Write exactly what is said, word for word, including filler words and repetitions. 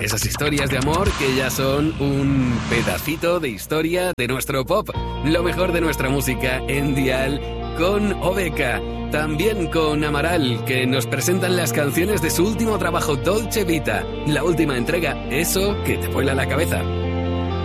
Esas historias de amor que ya son un pedacito de historia de nuestro pop. Lo mejor de nuestra música en Dial con Obeca. También con Amaral, que nos presentan las canciones de su último trabajo, Dolce Vita. La última entrega, eso que te vuela la cabeza.